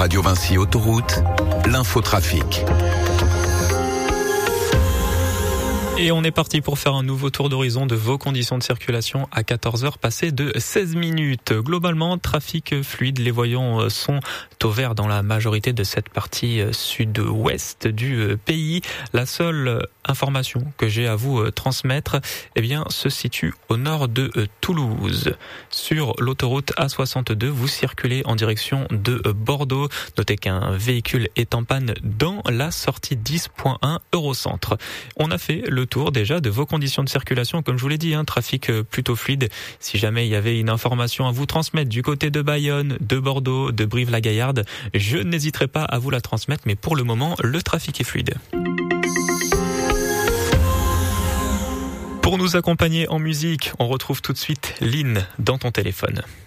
Radio Vinci Autoroute, l'infotrafic. Et on est parti pour faire un nouveau tour d'horizon de vos conditions de circulation à 14h passées de 16 minutes. Globalement, trafic fluide, les voyants sont au vert dans la majorité de cette partie sud-ouest du pays. La seule information que j'ai à vous transmettre, se situe au nord de Toulouse. Sur l'autoroute A62, vous circulez en direction de Bordeaux. Notez qu'un véhicule est en panne dans la sortie 10.1 Eurocentre. On a fait le tour déjà de vos conditions de circulation, comme je vous l'ai dit, trafic plutôt fluide. Si jamais il y avait une information à vous transmettre du côté de Bayonne, de Bordeaux, de Brive-la-Gaillarde, je n'hésiterai pas à vous la transmettre, mais pour le moment, le trafic est fluide. Pour nous accompagner en musique, on retrouve tout de suite Lynn dans ton téléphone.